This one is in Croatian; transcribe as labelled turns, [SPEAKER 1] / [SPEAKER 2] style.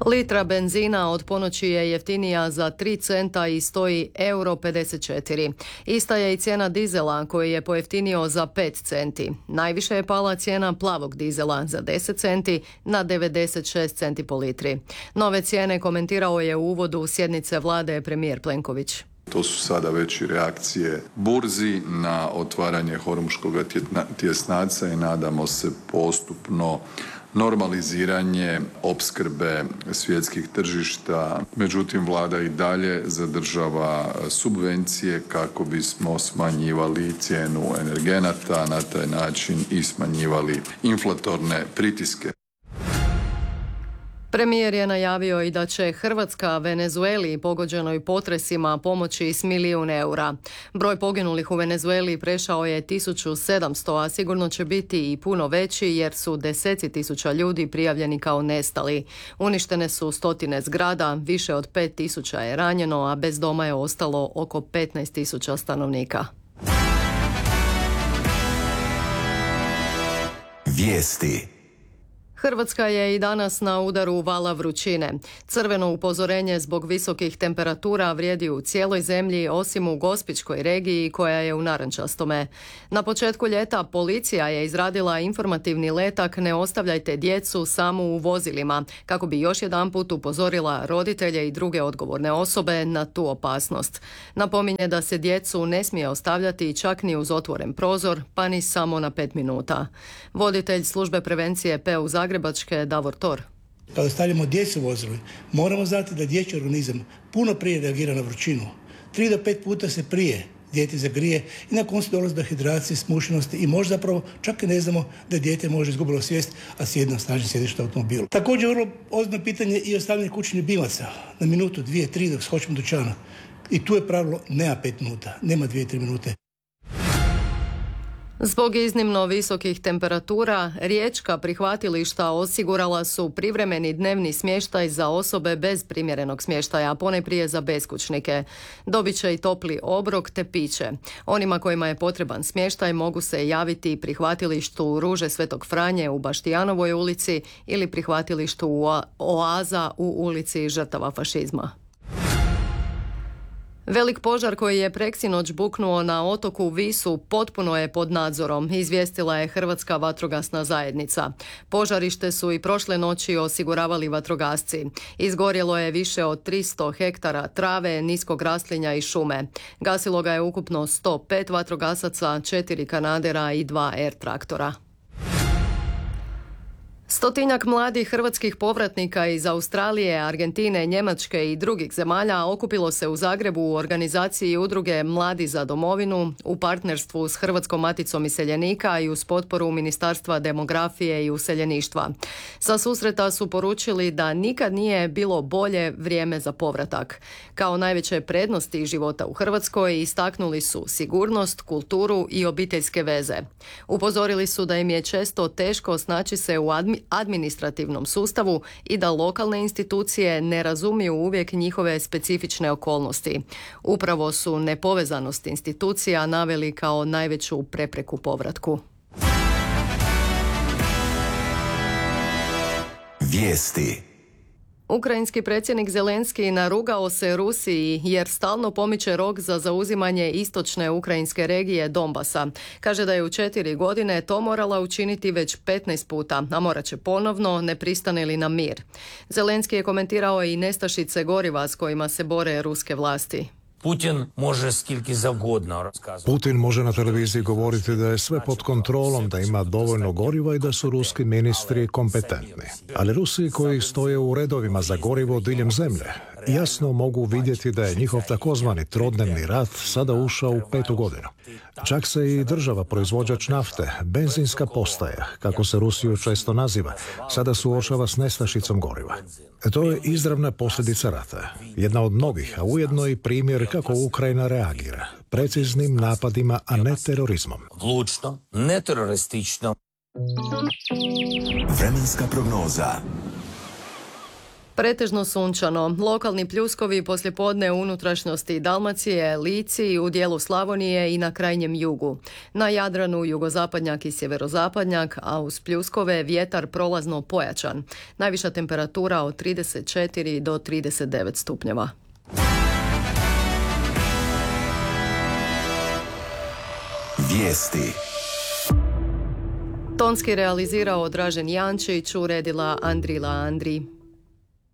[SPEAKER 1] Litra benzina od ponoći je jeftinija za 3 centa i stoji €54. Ista je i cijena dizela koji je pojeftinio za 5 centi. Najviše je pala cijena plavog dizela za 10 centi na 96 centi po litri. Nove cijene komentirao je u uvodu sjednice vlade premijer Plenković.
[SPEAKER 2] To su sada već i reakcije burzi na otvaranje Hormuškog tjesnaca i nadamo se postupno normaliziranje opskrbe svjetskih tržišta. Međutim, vlada i dalje zadržava subvencije kako bismo smanjivali cijenu energenata, na taj način i smanjivali inflatorne pritiske.
[SPEAKER 1] Premijer je najavio i da će Hrvatska Venezueli pogođenoj potresima pomoći s €1.000.000. Broj poginulih u Venezueli prešao je 1700, a sigurno će biti i puno veći jer su deseci tisuća ljudi prijavljeni kao nestali. Uništene su stotine zgrada, više od 5.000 je ranjeno, a bez doma je ostalo oko 15.000 stanovnika.
[SPEAKER 3] Vijesti.
[SPEAKER 1] Hrvatska je i danas na udaru vala vrućine. Crveno upozorenje zbog visokih temperatura vrijedi u cijeloj zemlji osim u Gospićkoj regiji koja je u narančastome. Na početku ljeta policija je izradila informativni letak Ne ostavljajte djecu samu u vozilima kako bi još jedanput upozorila roditelje i druge odgovorne osobe na tu opasnost. Napominje da se djecu ne smije ostavljati čak ni uz otvoren prozor, pa ni samo na 5 minuta. Voditelj službe prevencije PU Zagrebačke Davor Tor.
[SPEAKER 4] Kada stavljamo djecu u vozilo, moramo znati da dječji organizam puno prije reagira na vrućinu. 3 do 5 puta se prije dijete zagrije i na koncu dolazi do hidracije, smušenosti i možda zapravo čak i ne znamo da dijete može izgubilo svijest, a sjedi na snažnom sjedištu automobilu. Također vrlo ozbiljno pitanje i ostavljanje kućnih ljubimaca na minutu, 2, 3 dok skočimo do dućana. I tu je pravilo nema 5 minuta, nema 2-3 minute.
[SPEAKER 1] Zbog iznimno visokih temperatura, riječka prihvatilišta osigurala su privremeni dnevni smještaj za osobe bez primjerenog smještaja, ponajprije za beskućnike. Dobit će i topli obrok te piće. Onima kojima je potreban smještaj mogu se javiti prihvatilištu Ruže Svetog Franje u Baštijanovoj ulici ili prihvatilištu Oaza u ulici žrtava fašizma. Velik požar koji je preksinoć buknuo na otoku Visu potpuno je pod nadzorom, izvijestila je Hrvatska vatrogasna zajednica. Požarište su i prošle noći osiguravali vatrogasci. Izgorjelo je više od 300 hektara trave, niskog raslinja i šume. Gasilo ga je ukupno 105 vatrogasaca, 4 kanadera i 2 air traktora. 100-tinjak mladih hrvatskih povratnika iz Australije, Argentine, Njemačke i drugih zemalja okupilo se u Zagrebu u organizaciji udruge Mladi za domovinu u partnerstvu s Hrvatskom maticom iseljenika i uz potporu Ministarstva demografije i useljeništva. Sa susreta su poručili da nikad nije bilo bolje vrijeme za povratak. Kao najveće prednosti života u Hrvatskoj istaknuli su sigurnost, kulturu i obiteljske veze. Upozorili su da im je često teško snaći se u administrativnom sustavu i da lokalne institucije ne razumiju uvijek njihove specifične okolnosti. Upravo su nepovezanost institucija naveli kao najveću prepreku povratku.
[SPEAKER 3] Vijesti.
[SPEAKER 1] Ukrajinski predsjednik Zelenski narugao se Rusiji jer stalno pomiče rok za zauzimanje istočne ukrajinske regije Donbasa. Kaže da je u 4 godine to morala učiniti već 15 puta, a morat će ponovno, ne pristane li na mir. Zelenski je komentirao i nestašice goriva s kojima se bore ruske vlasti.
[SPEAKER 5] Putin može na televiziji govoriti da je sve pod kontrolom, da ima dovoljno goriva i da su ruski ministri kompetentni. Ali Rusi koji stoje u redovima za gorivo diljem zemlje jasno mogu vidjeti da je njihov takozvani trodnevni rat sada ušao u 5. godinu. Čak se i država proizvođač nafte, benzinska postaja, kako se Rusiju često naziva, sada suočava s nestašicom goriva. To je izravna posljedica rata. Jedna od mnogih, a ujedno i primjer kako Ukrajina reagira. Preciznim napadima, a ne terorizmom.
[SPEAKER 3] Odlučno, ne teroristično. Vremenska prognoza.
[SPEAKER 1] Pretežno sunčano. Lokalni pljuskovi poslijepodne u unutrašnjosti Dalmacije, Lici, u dijelu Slavonije i na krajnjem jugu. Na Jadranu jugozapadnjak i sjeverozapadnjak, a uz pljuskove vjetar prolazno pojačan. Najviša temperatura od 34 do 39 stupnjeva.
[SPEAKER 3] Vijesti.
[SPEAKER 1] Tonski realizirao Dražen Jančić, uredila Andrila Andri.